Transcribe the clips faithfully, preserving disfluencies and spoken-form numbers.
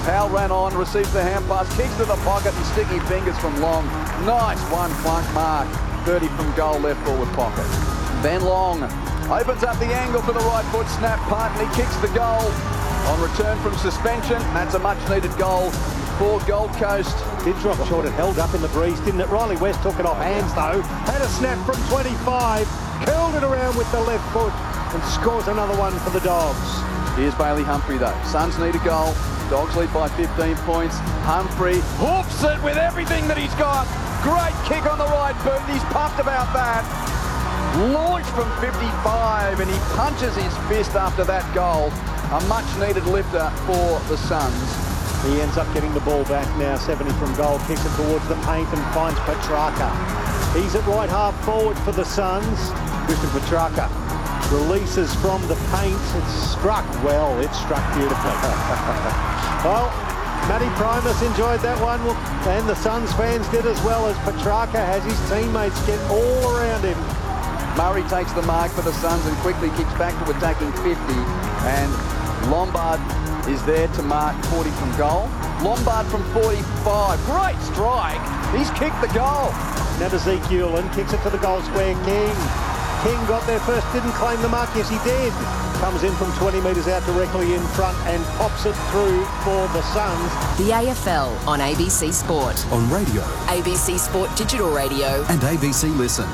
Powell ran on, receives the hand pass, kicks to the pocket and sticky fingers from Long. Nice one plunk mark. thirty from goal, left forward pocket. Then Long opens up the angle for the right foot, snap punt, and he kicks the goal on return from suspension. That's a much needed goal for Gold Coast. Did drop short, it held up in the breeze, didn't it? Riley West took it off hands though. Had a snap from twenty-five, curled it around with the left foot and scores another one for the Dogs. Here's Bailey Humphrey though. Suns need a goal. Dogs lead by fifteen points. Humphrey hoofs it with everything that he's got. Great kick on the right boot. He's pumped about that. Launched from fifty-five and he punches his fist after that goal. A much needed lifter for the Suns. He ends up getting the ball back now, seventy from goal, kicks it towards the paint and finds Petrarca. He's at right half forward for the Suns. Christian Petrarca releases from the paint. It's struck well, it struck beautifully. Well, Matty Primus enjoyed that one, and the Suns fans did as well, as Petrarca has his teammates get all around him. Murray takes the mark for the Suns and quickly kicks back to attacking fifty, and Lombard is there to mark forty from goal. Lombard from forty-five, great strike. He's kicked the goal. Now to Zeke Hewlin, kicks it to the goal square. King. King got there first, didn't claim the mark. Yes, he did. Comes in from twenty metres out directly in front and pops it through for the Suns. The A F L on A B C Sport. On radio. A B C Sport Digital Radio. And A B C Listen.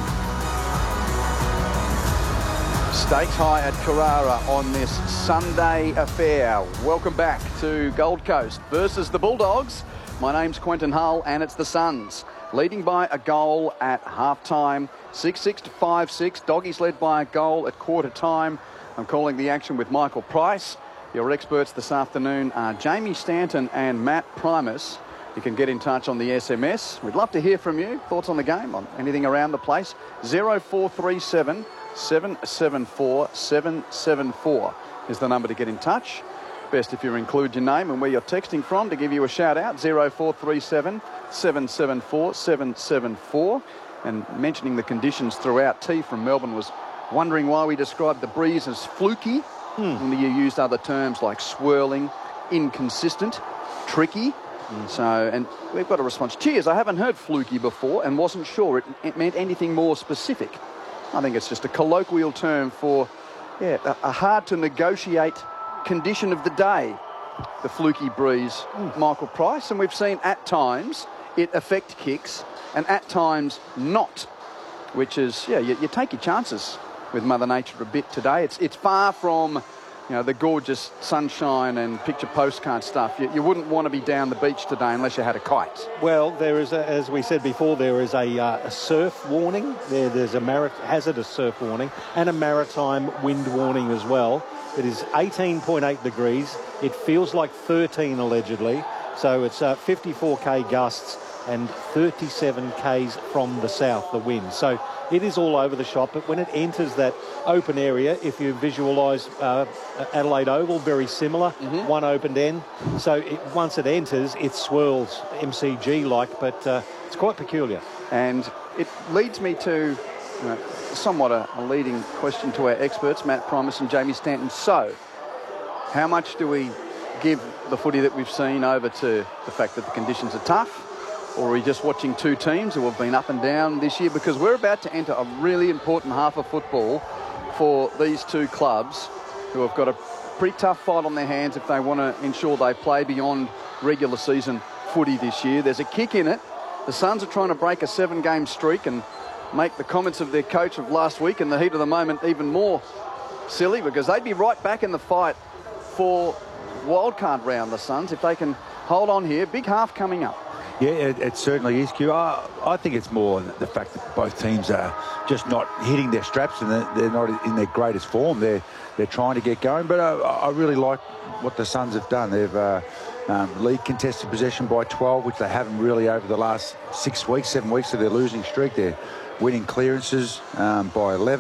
Stakes high at Carrara on this Sunday affair. Welcome back to Gold Coast versus the Bulldogs. My name's Quentin Hull and it's the Suns, leading by a goal at half-time. six six to five six. Doggies led by a goal at quarter time. I'm calling the action with Michael Price. Your experts this afternoon are Jamie Stanton and Matt Primus. You can get in touch on the S M S. We'd love to hear from you. Thoughts on the game, on anything around the place. zero four three seven, seven seven four, seven seven four is the number to get in touch. Best if you include your name and where you're texting from to give you a shout out. zero four three seven, seven seven four, seven seven four. And mentioning the conditions throughout, T from Melbourne was wondering why we described the breeze as fluky. Hmm. And you used other terms like swirling, inconsistent, tricky. Mm. So, and we've got a response. Cheers, I haven't heard fluky before and wasn't sure it, it meant anything more specific. I think it's just a colloquial term for, yeah, a, a hard to negotiate condition of the day, the fluky breeze. Mm. Michael Price, and we've seen at times it affect kicks and at times not, which is, yeah, you, you take your chances with Mother Nature a bit today. It's it's far from, you know, the gorgeous sunshine and picture postcard stuff. You, you wouldn't want to be down the beach today unless you had a kite. Well, there is, a, as we said before, there is a, uh, a surf warning. There, there's a marit- hazardous surf warning and a maritime wind warning as well. It is eighteen point eight degrees. It feels like thirteen allegedly. So it's uh, fifty-four k gusts and thirty-seven k's from the south, the wind. So it is all over the shop, but when it enters that open area, if you visualise uh, Adelaide Oval, very similar, mm-hmm. one opened end. So it, once it enters, it swirls M C G-like, but uh, it's quite peculiar. And it leads me to you know, somewhat a, a leading question to our experts, Matt Primus and Jamie Stanton. So, how much do we give the footy that we've seen over to the fact that the conditions are tough? Or are we just watching two teams who have been up and down this year? Because we're about to enter a really important half of football for these two clubs who have got a pretty tough fight on their hands if they want to ensure they play beyond regular season footy this year. There's a kick in it. The Suns are trying to break a seven-game streak and make the comments of their coach of last week in the heat of the moment even more silly, because they'd be right back in the fight for wildcard round, the Suns, if they can hold on here. Big half coming up. Yeah, it, it certainly is, Q. I, I think it's more the fact that both teams are just not hitting their straps and they're, they're not in their greatest form. They're they're trying to get going, but I, I really like what the Suns have done. They've uh, um, lead contested possession by twelve, which they haven't really over the last six weeks, seven weeks of their losing streak. They're winning clearances um, by eleven.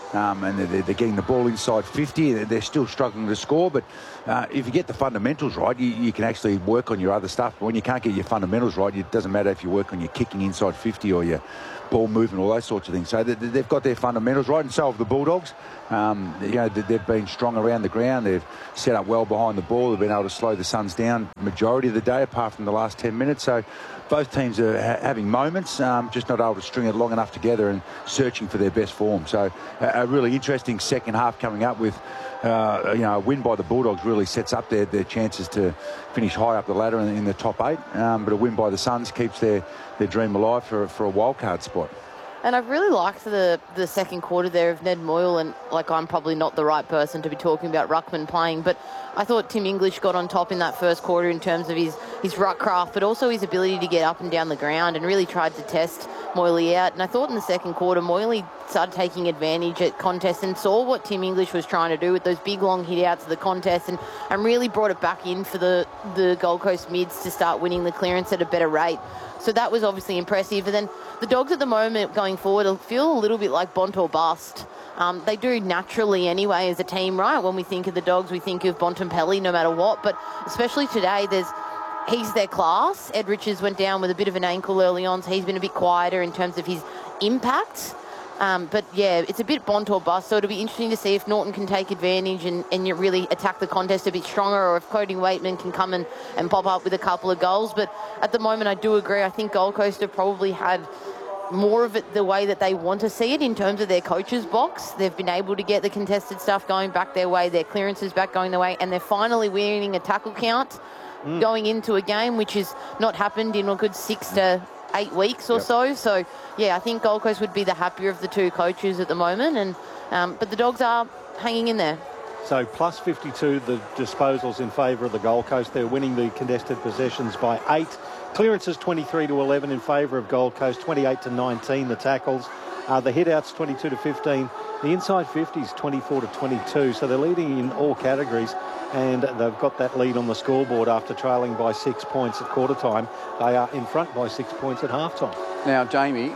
um, and they're, they're getting the ball inside fifty. They're still struggling to score, but uh, if you get the fundamentals right, you, you can actually work on your other stuff. But when you can't get your fundamentals right, it doesn't matter if you work on your kicking inside fifty or your ball movement, all those sorts of things. So they, they've got their fundamentals right, and so have the Bulldogs. Um, you know, they've been strong around the ground. They've set up well behind the ball. They've been able to slow the Suns down majority of the day, apart from the last ten minutes. So both teams are ha- having moments, um, just not able to string it long enough together and searching for their best form. So a, a really interesting second half coming up with, uh, you know, a win by the Bulldogs really sets up their, their chances to finish high up the ladder in, in the top eight. Um, but a win by the Suns keeps their, their dream alive for, for a wildcard spot. And I've really liked the, the second quarter there of Ned Moyle, and like I'm probably not the right person to be talking about ruckman playing, but I thought Tim English got on top in that first quarter in terms of his, his ruck craft, but also his ability to get up and down the ground, and really tried to test Moyle out. And I thought in the second quarter, Moyle started taking advantage at contests and saw what Tim English was trying to do with those big long hit outs of the contest, and, and really brought it back in for the, the Gold Coast mids to start winning the clearance at a better rate. So that was obviously impressive. And then the Dogs at the moment going forward feel a little bit like Bont or bust. Um, they do naturally anyway as a team, right? When we think of the Dogs, we think of Bontempelli no matter what. But especially today, there's he's their class. Ed Richards went down with a bit of an ankle early on, so he's been a bit quieter in terms of his impact. Um, but, yeah, it's a bit Bont or bust, so it'll be interesting to see if Norton can take advantage and, and you really attack the contest a bit stronger, or if Cody Waitman can come and, and pop up with a couple of goals. But at the moment, I do agree. I think Gold Coast have probably had more of it the way that they want to see it in terms of their coach's box. They've been able to get the contested stuff going back their way, their clearances back going their way, and they're finally winning a tackle count mm. going into a game, which has not happened in a good six to eight weeks or yep. so. So, yeah, I think Gold Coast would be the happier of the two coaches at the moment. And um, but the Dogs are hanging in there. So plus fifty-two, the disposals in favour of the Gold Coast. They're winning the contested possessions by eight. Clearances twenty-three to eleven in favour of Gold Coast, twenty-eight to nineteen the tackles. Uh, the hit-outs twenty-two to fifteen. The inside fifties twenty-four to twenty-two. So they're leading in all categories, and they've got that lead on the scoreboard after trailing by six points at quarter time. They are in front by six points at half time. Now, Jamie,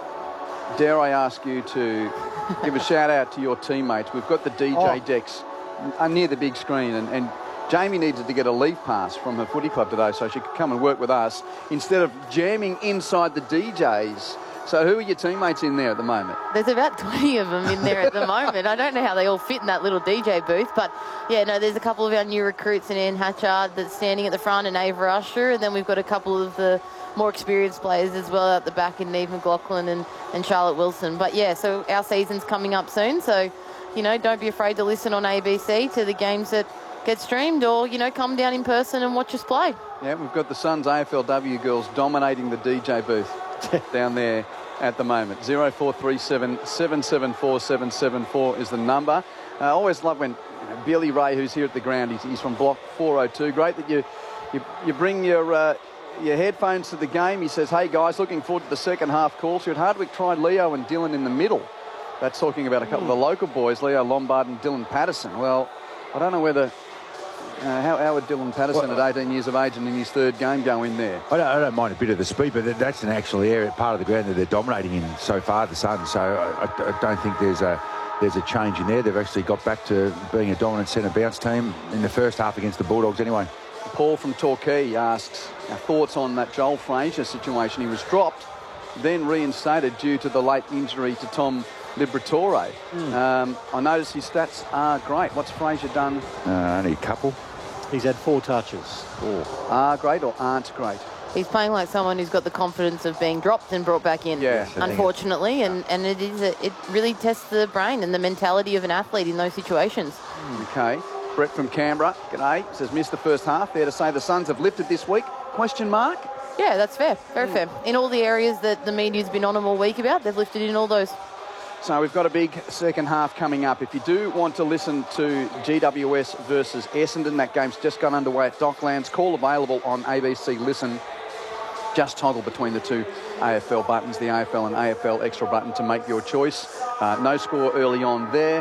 dare I ask you to give a shout out to your teammates? We've got the D J oh. decks near the big screen, and, and Jamie needed to get a leave pass from her footy club today so she could come and work with us instead of jamming inside the D Js. So who are your teammates in there at the moment? There's about twenty of them in there at the moment. I don't know how they all fit in that little D J booth, but yeah, no, there's a couple of our new recruits in Anne Hatchard that's standing at the front, and Ava Usher, and then we've got a couple of the more experienced players as well at the back in Neve McLaughlin and, and Charlotte Wilson. But yeah, so our season's coming up soon, so, you know, don't be afraid to listen on A B C to the games that get streamed, or, you know, come down in person and watch us play. Yeah, we've got the Suns A F L W girls dominating the D J booth down there at the moment. zero four three seven, seven seven four, seven seven four is the number. I always love when, you know, Billy Ray, who's here at the ground, he's, he's from block four oh two. Great that you you, you bring your uh, your headphones to the game. He says, hey guys, looking forward to the second half call. So at Hardwick tried Leo and Dylan in the middle. That's talking about a couple mm. of the local boys, Leo Lombard and Dylan Patterson. Well, I don't know whether Uh, how, how would Dylan Patterson well, at eighteen years of age and in his third game go in there? I don't, I don't mind a bit of the speed, but that's an actual area, part of the ground that they're dominating in so far, the Suns. So I, I don't think there's a there's a change in there. They've actually got back to being a dominant centre bounce team in the first half against the Bulldogs anyway. Paul from Torquay asks our thoughts on that Joel Frazier situation. He was dropped, then reinstated due to the late injury to Tom Liberatore. Mm. Um, I noticed his stats are great. What's Frazier done? Uh, only a couple. He's had four touches. Four. Are great or aren't great? He's playing like someone who's got the confidence of being dropped and brought back in, yeah, unfortunately, and, and it is a, it really tests the brain and the mentality of an athlete in those situations. Okay. Brett from Canberra, g'day, says missed the first half. There to say the Suns have lifted this week? Question mark? Yeah, that's fair. Very mm. fair. In all the areas that the media's been on them all week about, they've lifted in all those. So we've got a big second half coming up. If you do want to listen to G W S versus Essendon, that game's just gone underway at Docklands. Call available on A B C Listen. Just toggle between the two A F L buttons, the A F L and A F L Extra button to make your choice. Uh, no score early on there.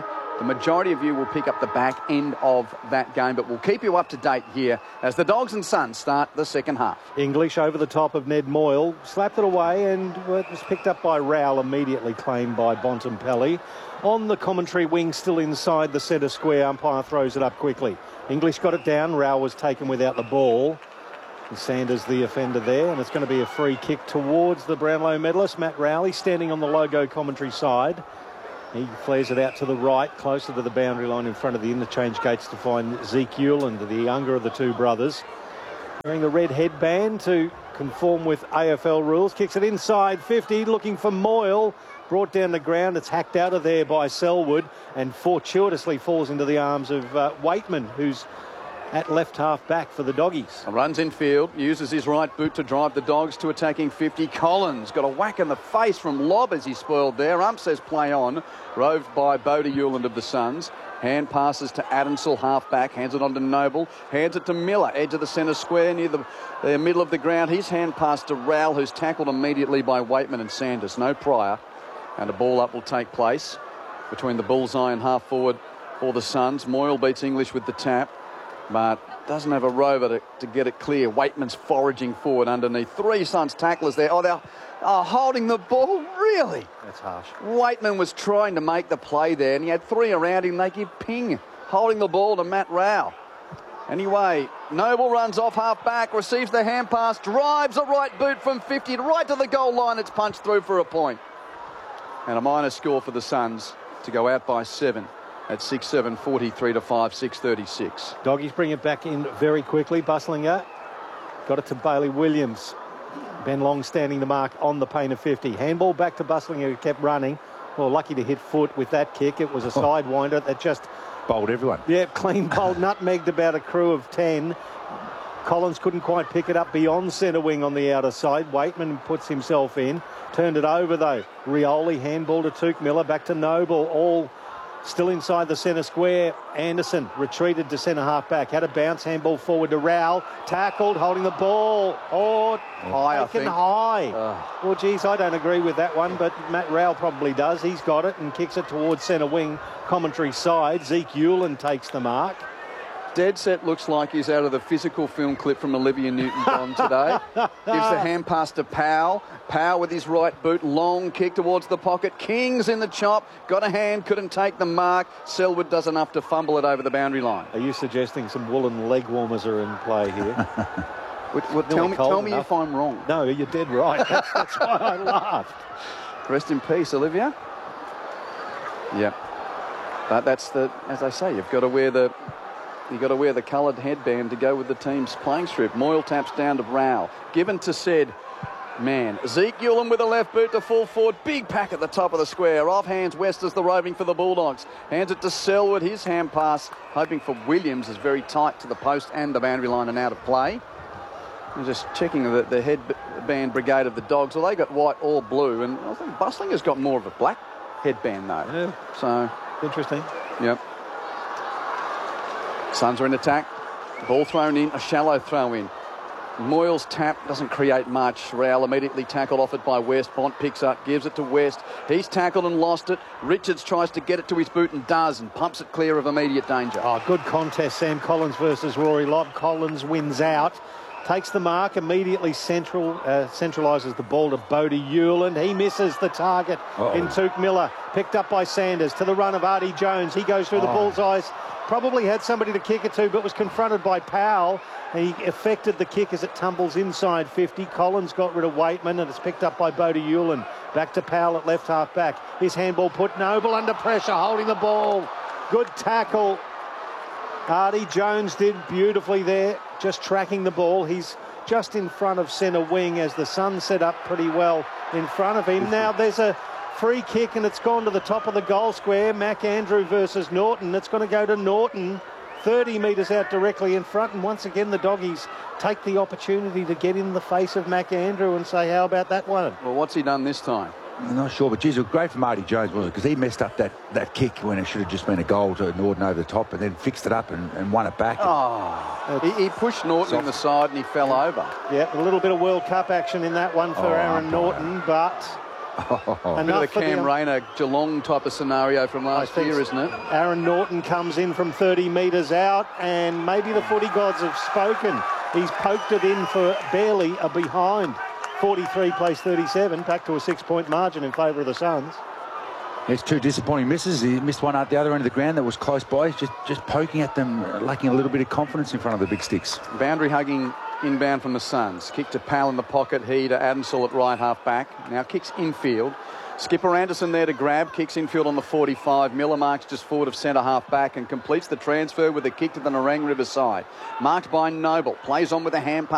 The majority of you will pick up the back end of that game, but we'll keep you up to date here as the Dogs and Sons start the second half. English over the top of Ned Moyle, slapped it away, and it was picked up by Rowell, immediately claimed by Bontempelli. On the commentary wing, still inside the centre square, umpire throws it up quickly. English got it down, Rowell was taken without the ball. And Sanders the offender there, and it's going to be a free kick towards the Brownlow medalist, Matt Rowley, standing on the logo commentary side. He flares it out to the right, closer to the boundary line in front of the interchange gates to find Zeke Hewland, the younger of the two brothers. Wearing the red headband to conform with A F L rules. Kicks it inside fifty, looking for Moyle. Brought down the ground. It's hacked out of there by Selwood and fortuitously falls into the arms of uh, Waitman, who's at left half back for the Doggies. Runs in field, uses his right boot to drive the Dogs to attacking fifty. Collins got a whack in the face from lob as he spoiled there. Ump says play on. Roved by Bodie Hewland of the Suns. Hand passes to Adamsel, half back. Hands it on to Noble. Hands it to Miller, edge of the centre square near the, the middle of the ground. His hand pass to Rowell, who's tackled immediately by Waitman and Sanders. No prior. And a ball up will take place between the bullseye and half forward for the Suns. Moyle beats English with the tap, but doesn't have a rover to, to get it clear. Waitman's foraging forward underneath. Three Suns tacklers there. Oh, they're oh, holding the ball. Really? That's harsh. Waitman was trying to make the play there, and he had three around him. They give ping, holding the ball to Matt Rowell. Anyway, Noble runs off half back, receives the hand pass, drives a right boot from fifty right to the goal line. It's punched through for a point. And a minus score for the Suns to go out by seven at six seven, forty-three to five, six thirty-six. Doggies bring it back in very quickly. Bustlinger got it to Bailey Williams. Ben Long standing the mark on the paint of fifty. Handball back to Bustlinger, who kept running. Well, lucky to hit foot with that kick. It was a sidewinder that just... bowled everyone. Yeah, clean bowled, nutmegged about a crew of ten. Collins couldn't quite pick it up beyond centre wing on the outer side. Waitman puts himself in. Turned it over, though. Rioli, handball to Tuke Miller, back to Noble, all still inside the centre square. Anderson retreated to centre half back. Had a bounce, handball forward to Rowell. Tackled, holding the ball. Oh, high, I think. high. Uh. Well, geez, I don't agree with that one, but Matt Rowell probably does. He's got it and kicks it towards centre wing, commentary side. Zeke Hewland takes the mark. Dead set looks like he's out of the physical film clip from Olivia Newton-John today. Gives the hand pass to Powell. Powell with his right boot. Long kick towards the pocket. Kings in the chop. Got a hand. Couldn't take the mark. Selwood does enough to fumble it over the boundary line. Are you suggesting some woolen leg warmers are in play here? well, well, tell me, tell me if I'm wrong. No, you're dead right. That's, that's why I laughed. Rest in peace, Olivia. Yep. But that's the, as I say, you've got to wear the... You've got to wear the coloured headband to go with the team's playing strip. Moyle taps down to Rowell. Given to said man. Zeke Hewland with a left boot to full forward. Big pack at the top of the square. Off hands West as the roving for the Bulldogs. Hands it to Selwood. His hand pass, hoping for Williams, is very tight to the post and the boundary line and out of play. I'm just checking the, the headband brigade of the Dogs. Well, they got white or blue. And I think Bustlinger's got more of a black headband, though. Yeah. So interesting. Yep. Suns are in attack. Ball thrown in, a shallow throw in. Moyle's tap doesn't create much. Rowell immediately tackled off it by West. Bont picks up, gives it to West. He's tackled and lost it. Richards tries to get it to his boot and does, and pumps it clear of immediate danger. Oh, good contest, Sam Collins versus Rory Lobb. Collins wins out. Takes the mark, immediately central uh, centralises the ball to Bodie Hewland. He misses the target Uh-oh. in Tuke Miller. Picked up by Sanders to the run of Artie Jones. He goes through oh. the bullseyes. Probably had somebody to kick it to, but was confronted by Powell. He effected the kick as it tumbles inside fifty. Collins got rid of Waitman, and it's picked up by Bodie Hewland. Back to Powell at left half back. His handball put Noble under pressure, holding the ball. Good tackle. Artie Jones did beautifully there, just tracking the ball. He's just in front of centre wing as the Suns set up pretty well in front of him. Now there's a free kick and it's gone to the top of the goal square. Mac Andrew versus Norton. It's going to go to Norton, thirty metres out directly in front. And once again, the Doggies take the opportunity to get in the face of Mac Andrew and say, how about that one? Well, what's he done this time? I'm not sure, but geez, it was great from Artie Jones, wasn't it? Because he messed up that, that kick when it should have just been a goal to Norton over the top, and then fixed it up and, and won it back. Oh, he, he pushed Norton soft. in the side and he fell over. Yeah, a little bit of World Cup action in that one for oh, Aaron Norton, but Oh. A bit of the Cam Rayner Geelong type of scenario from last year, isn't it? Aaron Norton comes in from thirty metres out, and maybe the footy gods have spoken. He's poked it in for barely a behind. forty-three plays thirty-seven, back to a six-point margin in favour of the Suns. It's two disappointing misses. He missed one at the other end of the ground that was close by. He's just, just poking at them, lacking a little bit of confidence in front of the big sticks. Boundary hugging inbound from the Suns. Kick to Powell in the pocket. He to Adamsall at right half back. Now kicks infield. Skipper Anderson there to grab. Kicks infield on the forty-five. Miller marks just forward of centre half back and completes the transfer with a kick to the Nerang River side. Marked by Noble. Plays on with a hand pass.